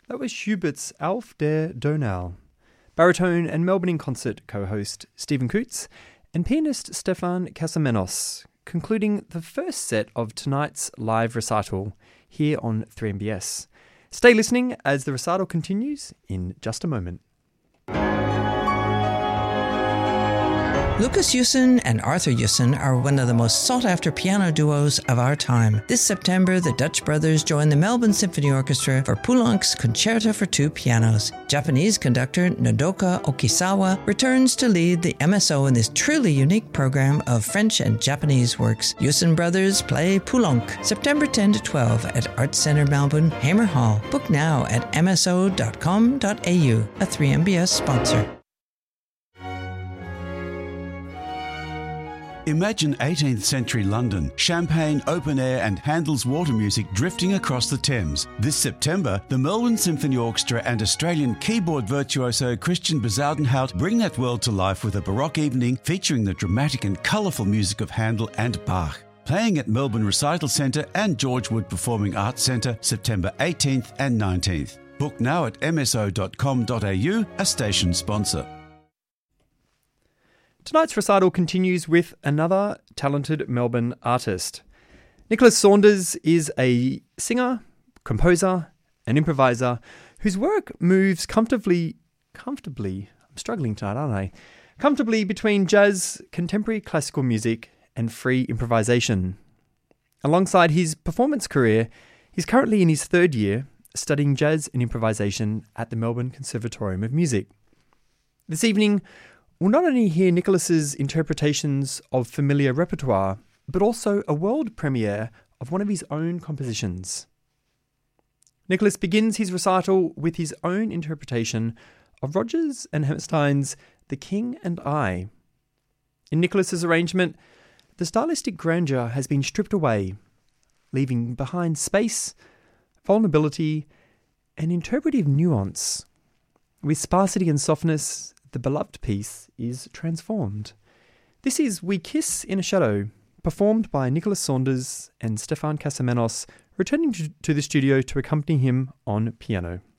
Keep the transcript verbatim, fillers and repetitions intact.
That was Schubert's Auf der Donau. Baritone and Melbourne in Concert co-host Stephen Coots and pianist Stefan Kasamenos, concluding the first set of tonight's live recital here on three M B S. Stay listening as the recital continues in just a moment. Lucas Jussen and Arthur Jussen are one of the most sought-after piano duos of our time. This September, the Dutch brothers join the Melbourne Symphony Orchestra for Poulenc's Concerto for Two Pianos. Japanese conductor Nodoka Okisawa returns to lead the M S O in this truly unique program of French and Japanese works. Jussen brothers play Poulenc, September tenth to twelfth at Arts Centre Melbourne, Hamer Hall. Book now at m s o dot com dot a u, a three M B S sponsor. Imagine eighteenth century London, champagne, open air and Handel's water music drifting across the Thames. This September, the Melbourne Symphony Orchestra and Australian keyboard virtuoso Christian Bezuidenhout bring that world to life with a Baroque evening featuring the dramatic and colourful music of Handel and Bach. Playing at Melbourne Recital Centre and George Wood Performing Arts Centre, September eighteenth and nineteenth. Book now at m s o dot com dot a u, a station sponsor. Tonight's recital continues with another talented Melbourne artist. Nicholas Saunders is a singer, composer, and improviser whose work moves comfortably, comfortably, I'm struggling tonight, aren't I? Comfortably between jazz, contemporary classical music, and free improvisation. Alongside his performance career, he's currently in his third year studying jazz and improvisation at the Melbourne Conservatorium of Music. This evening, we'll not only hear Nicholas's interpretations of familiar repertoire, but also a world premiere of one of his own compositions. Nicholas begins his recital with his own interpretation of Rodgers and Hammerstein's The King and I. In Nicholas's arrangement, the stylistic grandeur has been stripped away, leaving behind space, vulnerability, and interpretive nuance. With sparsity and softness, the beloved piece is transformed. This is We Kiss in a Shadow, performed by Nicholas Saunders and Stefan Kasamenos, returning to, to the studio to accompany him on piano.